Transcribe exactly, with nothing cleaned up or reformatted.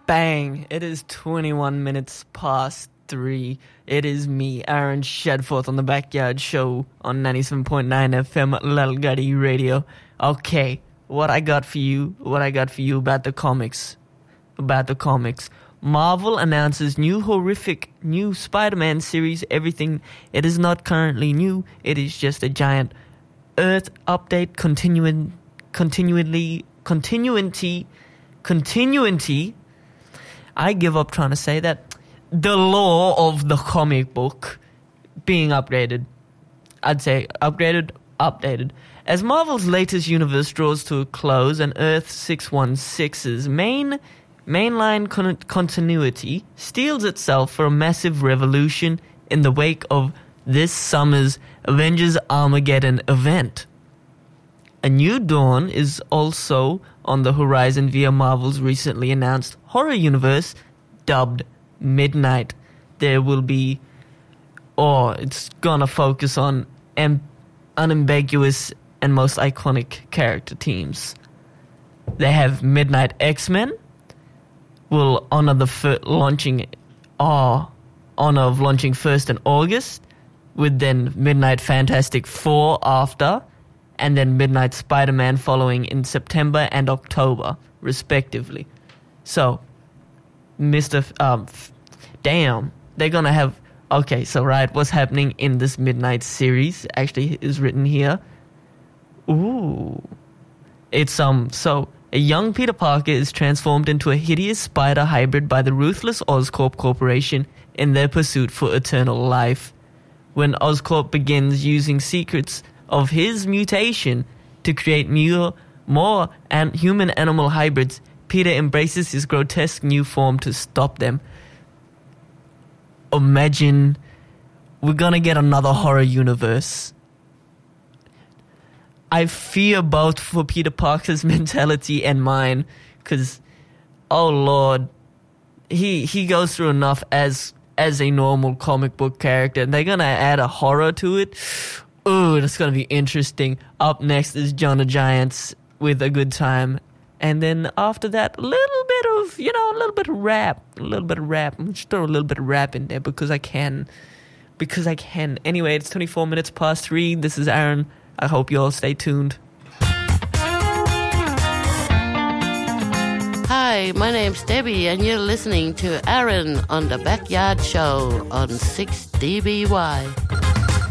Bang! It is twenty-one minutes past three. It is me, Aaron Shedforth, on the Backyard Show on ninety-seven point nine F M Lalgadi Radio. Okay, what I got for you, what I got for you about the comics. About the comics. Marvel announces new horrific new Spider-Man series, Everything. It is not currently new. It is just a giant Earth update continuing, continually, continuity, continuity. I give up trying to say that. The law of the comic book being updated. I'd say upgraded, updated. As Marvel's latest universe draws to a close and Earth six one six's main mainline con- continuity steels itself for a massive revolution in the wake of this summer's Avengers Armageddon event. A new dawn is also on the horizon via Marvel's recently announced horror universe dubbed Midnight. There will be, or it's gonna focus on am- unambiguous and most iconic character teams. They have Midnight X-Men, will honor the fir- launching, uh, honor of launching first in August, with then Midnight Fantastic Four after, and then Midnight Spider-Man following in September and October, respectively. So, Mister F- um, f- damn, they're gonna have, okay, so right, what's happening in this Midnight series actually is written here. Ooh. It's, um, so, a young Peter Parker is transformed into a hideous spider hybrid by the ruthless Oscorp Corporation in their pursuit for eternal life. When Oscorp begins using secrets of his mutation to create new, more and human-animal hybrids, Peter embraces his grotesque new form to stop them. Imagine we're gonna get another horror universe. I fear both for Peter Parker's mentality and mine, because, oh Lord, he he goes through enough as as a normal comic book character, and they're gonna add a horror to it. Ooh, that's gonna be interesting. Up next is Jonah Giants with A Good Time, and then after that, a little bit of, you know, a little bit of rap, a little bit of rap. I'm just throw a little bit of rap in there because I can, because I can. Anyway, it's twenty-four minutes past three. This is Aaron. I hope you all stay tuned. Hi, my name's Debbie, and you're listening to Aaron on the Backyard Show on six D B Y.